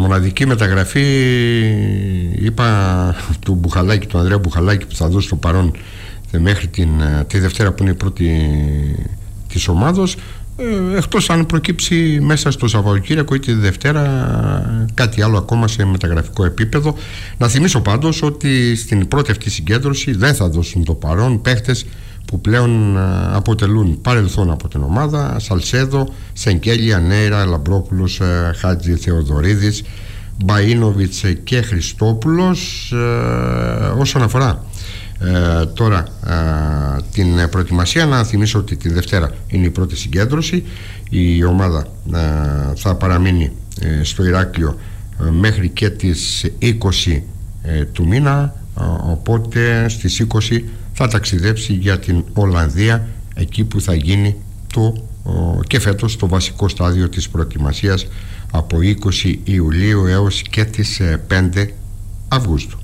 μοναδική μεταγραφή, είπα, του Μπουχαλάκη, του Ανδρέα Μπουχαλάκη, που θα δώσει το παρόν μέχρι τη Δευτέρα, που είναι η πρώτη της ομάδος, εκτός αν προκύψει μέσα στο Σαββατοκύριακο ή τη Δευτέρα κάτι άλλο ακόμα σε μεταγραφικό επίπεδο. Να θυμίσω πάντως ότι στην πρώτη αυτή συγκέντρωση δεν θα δώσουν το παρόν παίχτες που πλέον αποτελούν παρελθόν από την ομάδα: Σαλσέδο, Σενκέλια, Νέιρα, Λαμπρόπουλος, Χάτζη Θεοδωρίδης, Μπαΐνοβιτς και Χριστόπουλος. Όσον αφορά τώρα την προετοιμασία, να θυμίσω ότι τη Δευτέρα είναι η πρώτη συγκέντρωση. Η ομάδα θα παραμείνει στο Ηράκλειο μέχρι και τις 20 του μήνα, οπότε στις 20 θα ταξιδέψει για την Ολλανδία, εκεί που θα γίνει και φέτος το βασικό στάδιο της προετοιμασίας από 20 Ιουλίου έως και τις 5 Αυγούστου.